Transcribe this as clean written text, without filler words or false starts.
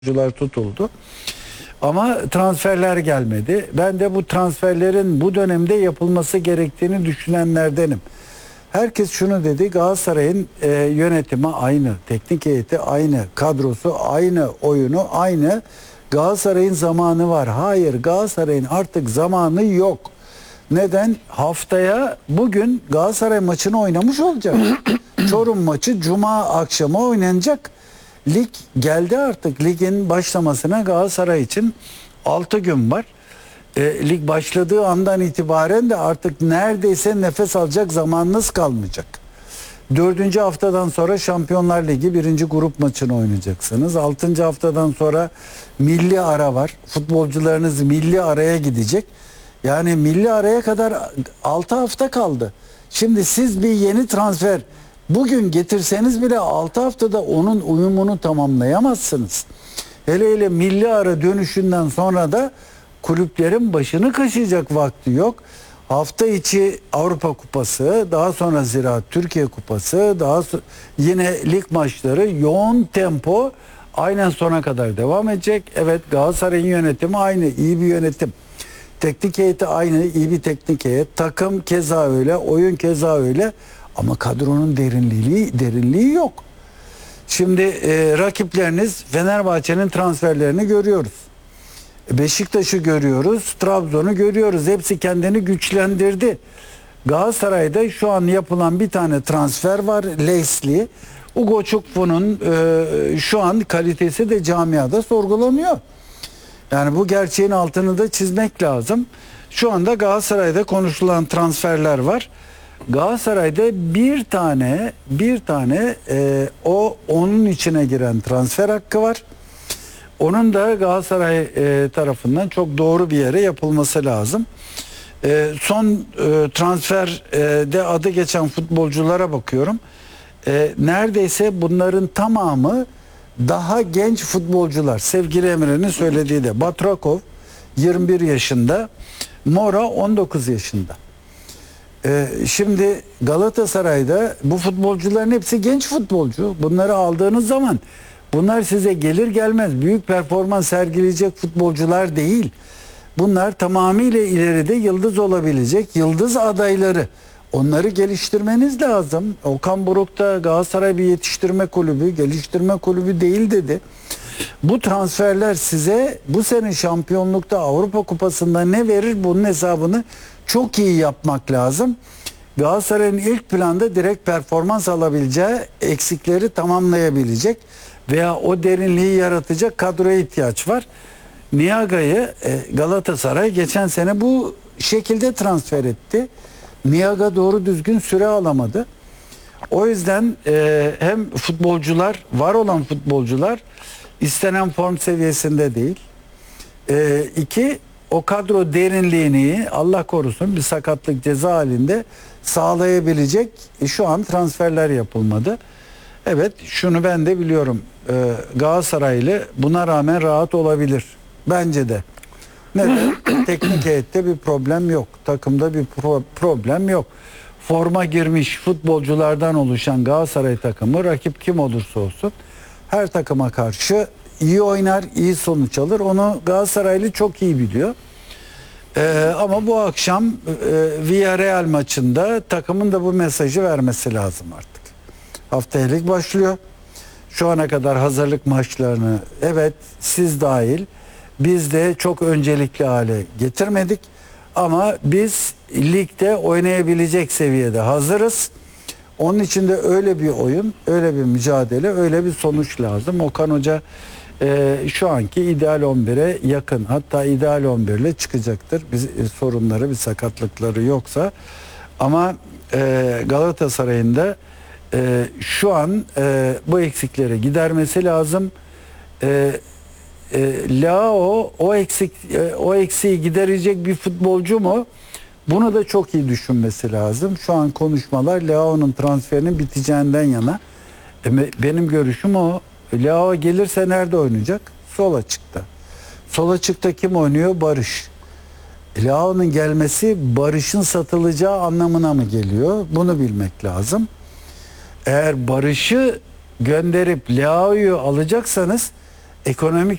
oyuncular tutuldu. Ama transferler gelmedi. Ben de bu transferlerin bu dönemde yapılması gerektiğini düşünenlerdenim. Herkes şunu dedi: Galatasaray'ın yönetimi aynı, teknik heyeti aynı, kadrosu aynı, oyunu aynı. Galatasaray'ın zamanı var. Hayır, Galatasaray'ın artık zamanı yok. Neden? Haftaya bugün Galatasaray maçını oynamış olacak. Çorum maçı Cuma akşamı oynanacak. Lig geldi artık. Ligin başlamasına Galatasaray için 6 gün var. Lig başladığı andan itibaren de artık neredeyse nefes alacak zamanınız kalmayacak. 4. haftadan sonra Şampiyonlar Ligi 1. grup maçını oynayacaksınız. 6. haftadan sonra milli ara var. Futbolcularınız milli araya gidecek. Yani milli araya kadar 6 hafta kaldı. Şimdi siz bir yeni transfer bugün getirseniz bile 6 haftada onun uyumunu tamamlayamazsınız. Hele milli ara dönüşünden sonra da kulüplerin başını kaşıyacak vakti yok. Hafta içi Avrupa Kupası, daha sonra Ziraat Türkiye Kupası, yine lig maçları, yoğun tempo aynen sona kadar devam edecek. Evet, Galatasaray'ın yönetimi aynı, iyi bir yönetim. Teknik heyeti aynı, iyi bir teknik heyet. Takım keza öyle, oyun keza öyle. Ama kadronun derinliği yok. Şimdi rakipleriniz, Fenerbahçe'nin transferlerini görüyoruz. Beşiktaş'ı görüyoruz, Trabzon'u görüyoruz. Hepsi kendini güçlendirdi. Galatasaray'da şu an yapılan bir tane transfer var, Leslie. Ugo Çukbu'nun şu an kalitesi de camiada sorgulanıyor. Yani bu gerçeğin altını da çizmek lazım. Şu anda Galatasaray'da konuşulan transferler var. Galatasaray'da bir tane onun içine giren transfer hakkı var. Onun da Galatasaray tarafından çok doğru bir yere yapılması lazım. Son transferde adı geçen futbolculara bakıyorum. Neredeyse bunların tamamı daha genç futbolcular. Sevgili Emre'nin söylediği de Batrakov 21 yaşında, Mora 19 yaşında. Şimdi Galatasaray'da bu futbolcuların hepsi genç futbolcu. Bunları aldığınız zaman bunlar size gelir gelmez büyük performans sergileyecek futbolcular değil. Bunlar tamamıyla ileride yıldız olabilecek yıldız adayları. Onları geliştirmeniz lazım. Okan Buruk da Galatasaray bir yetiştirme kulübü, geliştirme kulübü değil dedi. Bu transferler size bu sene şampiyonlukta, Avrupa Kupası'nda ne verir, bunun hesabını çok iyi yapmak lazım. Galatasaray'ın ilk planda direkt performans alabileceği, eksikleri tamamlayabilecek veya o derinliği yaratacak kadroya ihtiyaç var. Niaga'yı Galatasaray geçen sene bu şekilde transfer etti. Niaga doğru düzgün süre alamadı. O yüzden hem futbolcular, var olan futbolcular istenen form seviyesinde değil. İki, o kadro derinliğini Allah korusun bir sakatlık ceza halinde sağlayabilecek şu an transferler yapılmadı. Evet, şunu ben de biliyorum. Galatasaraylı buna rağmen rahat olabilir. Bence de. Neden? Teknik heyette bir problem yok. Takımda bir problem yok. Forma girmiş futbolculardan oluşan Galatasaray takımı, rakip kim olursa olsun, her takıma karşı iyi oynar, iyi sonuç alır. Onu Galatasaraylı çok iyi biliyor. Ama bu akşam Villarreal maçında takımın da bu mesajı vermesi lazım artık. Haftaya lig başlıyor. Şu ana kadar hazırlık maçlarını, evet siz dahil, biz de çok öncelikli hale getirmedik. Ama biz ligde oynayabilecek seviyede hazırız. Onun için de öyle bir oyun, öyle bir mücadele, öyle bir sonuç lazım. Okan Hoca şu anki ideal 11'e yakın, hatta ideal 11 ile çıkacaktır. Bir sorunları, bir sakatlıkları yoksa. Ama Galatasaray'ın da şu an bu eksikleri gidermesi lazım. Leao o eksiği giderecek bir futbolcu mu? Bunu da çok iyi düşünmesi lazım. Şu an konuşmalar Leao'nun transferinin biteceğinden yana. Benim görüşüm o. Leao gelirse nerede oynayacak? Sol açıkta. Sol açıkta kim oynuyor? Barış. Leao'nun gelmesi Barış'ın satılacağı anlamına mı geliyor? Bunu bilmek lazım. Eğer Barış'ı gönderip Leao'yu alacaksanız ekonomik